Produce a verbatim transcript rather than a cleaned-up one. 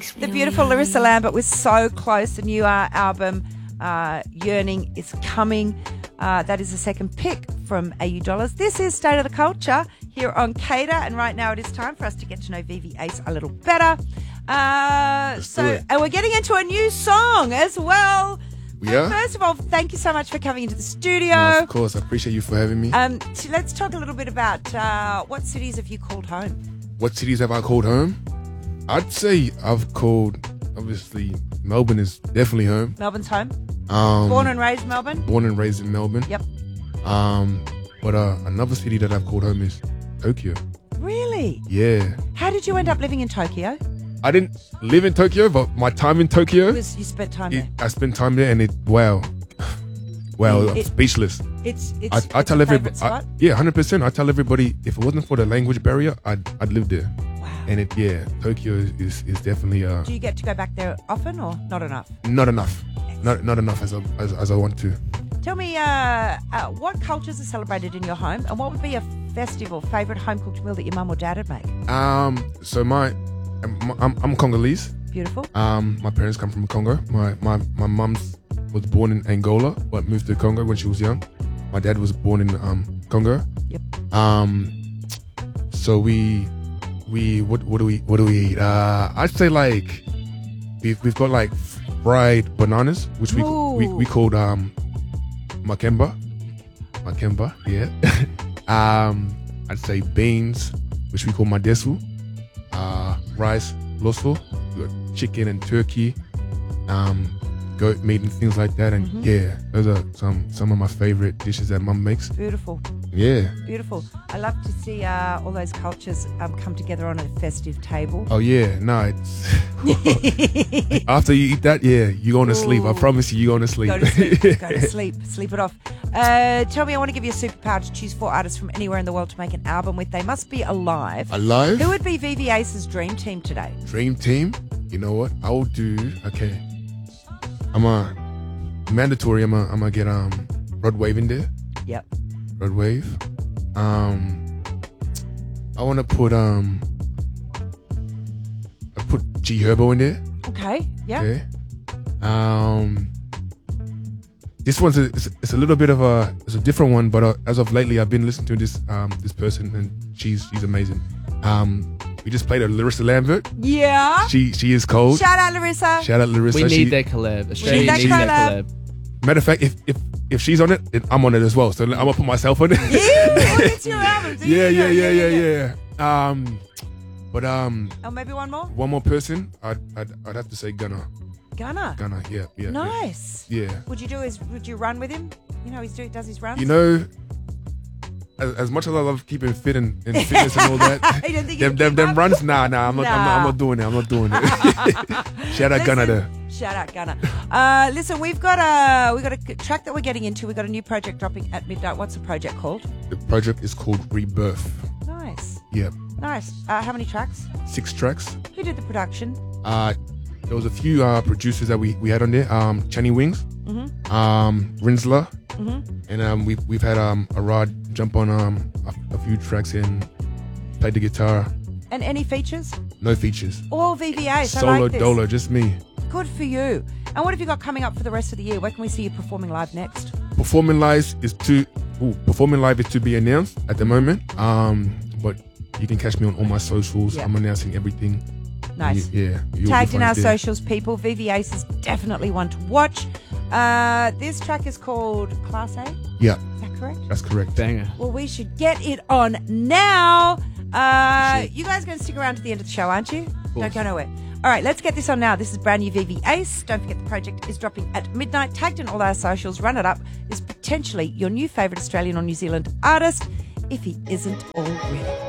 The beautiful Larissa Lambert was So Close. The new uh, album, uh, Yearning, is coming. Uh, that is the second pick from A U Dollars. This is State of the Culture here on Cater, and right now it is time for us to get to know Vivi Ace a little better. Uh, so, and we're getting into a new song as well. Yeah. First of all, thank you so much for coming into the studio. No, of course, I appreciate you for having me. Um, so let's talk a little bit about uh, what cities have you called home? What cities have I called home? I'd say I've called, obviously, Melbourne is definitely home. Melbourne's home. Um, Born and raised Melbourne. Born and raised in Melbourne. Yep. Um, but uh, another city that I've called home is Tokyo. Really? Yeah. How did you end up living in Tokyo? I didn't live in Tokyo, but my time in Tokyo, Was you spent time it, there? I spent time there, and it wow, wow, It- I'm it- speechless. It's it's. I, I it's tell a everybody, favourite spot? yeah, one hundred percent. I tell everybody, if it wasn't for the language barrier, I'd I'd live there. Wow. And it, yeah, Tokyo is is, is definitely uh Do you get to go back there often or not enough? not enough, not not enough as I, as, as I want to. Tell me, uh, uh, what cultures are celebrated in your home, and what would be a festival favourite home cooked meal that your mum or dad would make? Um, so my, I'm I'm, I'm Congolese. Beautiful. Um, my parents come from Congo. My my my mum's was born in Angola, but moved to Congo when she was young. My dad was born in um Congo. Yep. Um, so we we what what do we what do we eat? Uh, I'd say like we've we've got like fried bananas, which we we Ooh. we called um makemba, makemba, yeah. um, I'd say beans, which we call madesu. Uh, rice, loso. We got chicken and turkey. Um. Goat meat and things like that, and Mhm. yeah, those are some some of my favorite dishes that mum makes. Beautiful. Yeah. Beautiful. I love to see uh, all those cultures um, come together on a festive table. Oh yeah. No, it's after you eat that, yeah, you're going to sleep. I Ooh. promise you, you're going to sleep. Go to sleep. Go to sleep. Sleep it off. Uh, tell me, I want to give you a superpower to choose four artists from anywhere in the world to make an album with. They must be alive. Alive? Who would be Vivi Ace's dream team today? Dream team. You know what? I will do. Okay. I'm a mandatory. I'm a. I'm gonna get um Rod Wave in there. Yep. Rod Wave. Um, I want to put um. I put G Herbo in there. Okay. Yeah. Okay. Um, this one's a, it's, it's a little bit of a it's a different one, but uh, as of lately, I've been listening to this um this person, and she's she's amazing. Um, we just played a Larissa Lambert. Yeah. She she is cold. Shout out, Larissa. Shout out Larissa. We need She- that collab. Australia need that needs that collab. collab. Matter of fact, if if if she's on it, then I'm on it as well. So I'm gonna put myself on it. Yeah, it's your album. yeah, yeah, yeah, yeah, yeah, yeah. Um, but um, Oh, maybe one more. one more person, I'd I'd, I'd have to say Gunna. Gunner. Gunna, yeah, yeah. Nice. Yeah. yeah. Would you do his? Would you run with him? You know, he's doing does his runs. You know, as, as much as I love keeping fit and, and fitness and all that, You don't think them you them, keep them up? runs, nah, nah, I'm not, I'm not, I'm Nah. not doing it. I'm not doing it. Shout out Gunna there. Listen, Shout out Gunner. Uh, listen, we've got a we got a track that we're getting into. We've got a new project dropping at midnight. What's the project called? The project is called Rebirth. Nice, Yeah, nice. Uh, how many tracks? six tracks. Who did the production? Uh, there was a few uh, producers that we, we had on there. Um, Channy Wings, Mm-hmm. um, Rinsler, Mm-hmm. and um, we've we've had um a Rod jump on um a, a few tracks and played the guitar. And any features? No features. All V V As. I Solo like this. dolo, just me. Good for you. And what have you got coming up for the rest of the year? Where can we see you performing live next? Performing live is to ooh, performing live is to be announced at the moment. Um, but you can catch me on all my socials. Yeah. I'm announcing everything. Nice. Y- Yeah. you'll Tagged be in fine our there. socials, people. V V Ace is definitely one to watch. Uh, this track is called Class A. Yeah, Is that correct? that's correct. Banger. Well, we should get it on now. Uh, you guys are going to stick around to the end of the show, aren't you? Don't go nowhere. All right, let's get this on now. This is brand new V V Ace. Don't forget the project is dropping at midnight. Tagged in all our socials. Run it up. Is potentially your new favourite Australian or New Zealand artist, if he isn't already.